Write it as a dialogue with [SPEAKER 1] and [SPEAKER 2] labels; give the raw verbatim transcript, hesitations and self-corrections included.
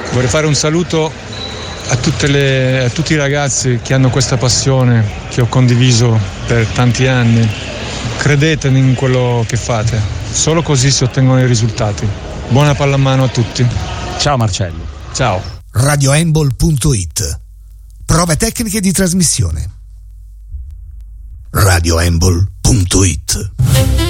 [SPEAKER 1] Vorrei fare un saluto a, tutte le, a tutti i ragazzi che hanno questa passione che ho condiviso per tanti anni. Credete in quello che fate, solo così si ottengono i risultati. Buona pallamano a tutti.
[SPEAKER 2] Ciao Marcello.
[SPEAKER 1] Ciao.
[SPEAKER 3] radio handball punto it. Prove tecniche di trasmissione. radio handball punto it